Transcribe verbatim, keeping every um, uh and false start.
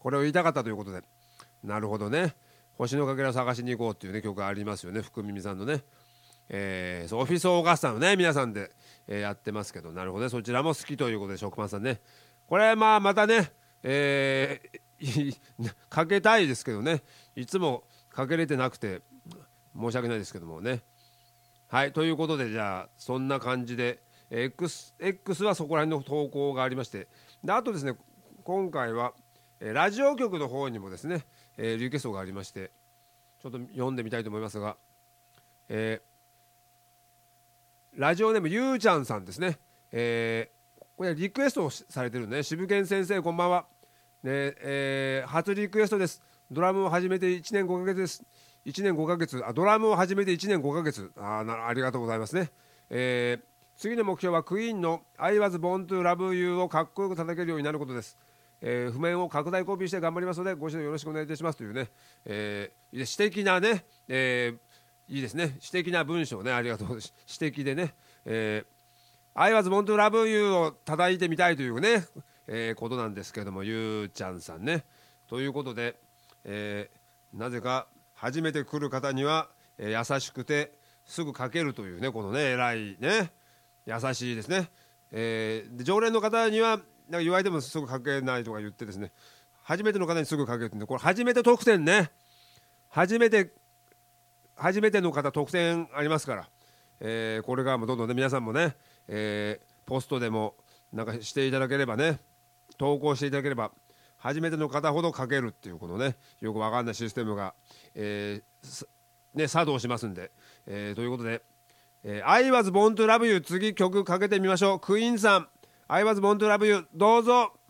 これを言いたかったということで、なるほどね。星のかけらを探しに行こうっていうね曲がありますよね、福耳さんのね。えー、そうオフィスオーガスタのね皆さんで、えー、やってますけど、なるほどね、そちらも好きということで食パンさんね、これまあまたね、えー、かけたいですけどね、いつもかけれてなくて申し訳ないですけどもね。はい、ということで、じゃあそんな感じで X, X はそこら辺の投稿がありまして、であとですね、今回は、えーラジオ局の方にもですね、えーリクエストがありまして、ちょっと読んでみたいと思いますが、えーラジオネームゆうちゃんさんですね、えーこれリクエストをされてるね。渋健先生こんばんは、ねえー初リクエストです。ドラムを始めていちねんごかげつです。いちねんごかげつ、あドラムを始めていちねんごかげつ、あなありがとうございますね。えー次の目標はクイーンの I was born to love you をかっこよく叩けるようになることです。えー譜面を拡大コピーして頑張りますのでご指導よろしくお願いいたしますというね、えー、詩的なね、えーいいですね、詩的な文章ね、ありがとう。詩的でね、えー、I was born to love you を叩いてみたいというね、えーことなんですけども、ゆうちゃんさんね。ということで、えーなぜか初めて来る方には、えー優しくてすぐ書けるというね、このね偉いね、優しいですね。えーで常連の方にはなんか言われてもすぐ書けないとか言ってですね、初めての方にすぐ書けるんで、これ初めて特典ね、初めて初めての方特典ありますから、えーこれからもどんどんね皆さんもね、えーポストでもなんかしていただければね、投稿していただければ初めての方ほど書けるっていうこのね、よくわかんないシステムが、えーね、作動しますんで、えーということで、えー、I was born to love you 次曲かけてみましょう。クイーンさん I was born to love you どうぞ。